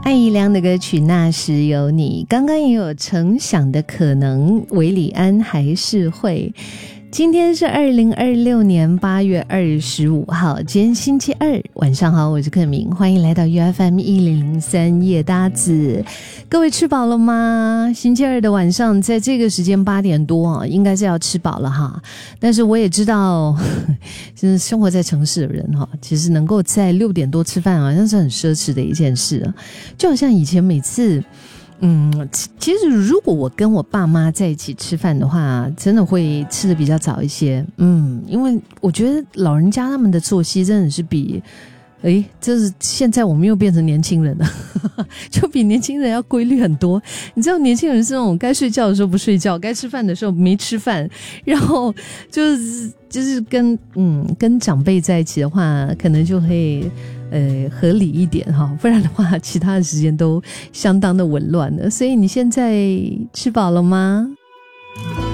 蔡依良的歌曲《那时有你》，刚刚也有成想的可能，韦礼安还是会。今天是2026年8月25号，今天星期二，晚上好，我是克明，欢迎来到 UFM 1003夜搭子。各位吃饱了吗？星期二的晚上，在这个时间8点多应该是要吃饱了哈。但是我也知道，就是生活在城市的人其实能够在6点多吃饭好像是很奢侈的一件事就好像以前每次其实如果我跟我爸妈在一起吃饭的话，真的会吃得比较早一些。因为我觉得老人家他们的作息真的是比就是现在我们又变成年轻人了就比年轻人要规律很多。你知道年轻人是那种该睡觉的时候不睡觉，该吃饭的时候没吃饭，然后就是跟长辈在一起的话，可能就会合理一点不然的话其他的时间都相当的紊乱了。所以你现在吃饱了吗？